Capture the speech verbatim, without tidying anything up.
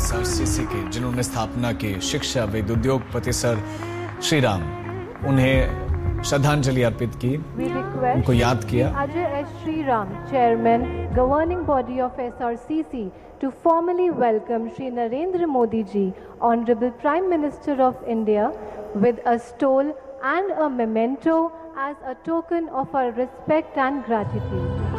S R C सी की, जिन्होंने स्थापना की, शिक्षाविद, उद्योगपति सर श्री राम, उन्हें श्रद्धांजलि अर्पित की, उनको याद किया। Ajay S. Sriram, Chairman, Governing Body of S R C C, to formally welcome Shri Narendra Modi ji, Honorable Prime Minister of India, with a stole and a memento as a token of our respect and gratitude.